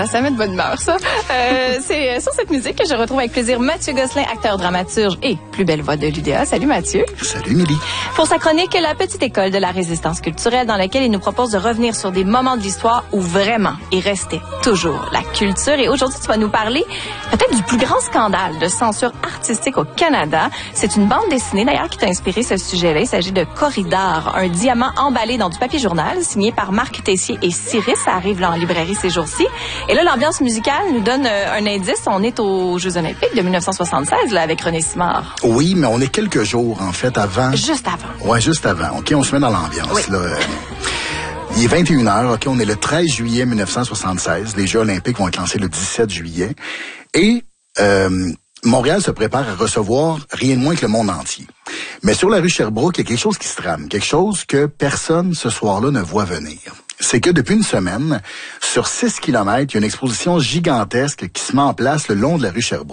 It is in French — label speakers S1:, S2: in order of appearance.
S1: ça met de bonne humeur, ça. C'est sur cette musique que je retrouve avec plaisir Mathieu Gosselin, acteur dramaturge et plus belle voix de l'UDA. Salut Mathieu.
S2: Salut Émilie.
S1: Pour sa chronique La Petite École de la Résistance culturelle, dans laquelle il nous propose de revenir sur des moments de l'histoire où vraiment il restait toujours la culture. Et aujourd'hui, tu vas nous parler peut-être du plus grand scandale de censure artistique au Canada. C'est une bande dessinée d'ailleurs qui t'a inspiré ce sujet-là. Il s'agit de Corridor, un diamant emballé dans du papier journal, signé par Marc Tessier et Cyrus. Ça arrive là en librairie ces jours-ci. Et là, l'ambiance musicale nous donne un indice. On est aux Jeux Olympiques de 1976 là, avec René Simard.
S2: Oui, mais on est quelques jours en fait avant.
S1: Juste avant.
S2: Ouais, juste avant. OK, on se met dans l'ambiance.
S1: Oui.
S2: Là. Il est 21h, OK, on est le 13 juillet 1976. Les Jeux Olympiques vont être lancés le 17 juillet. Et Montréal se prépare à recevoir rien de moins que le monde entier. Mais sur la rue Sherbrooke, il y a quelque chose qui se trame, quelque chose que personne ce soir-là ne voit venir. C'est que depuis une semaine, sur 6 kilomètres, il y a une exposition gigantesque qui se met en place le long de la rue Sherbrooke.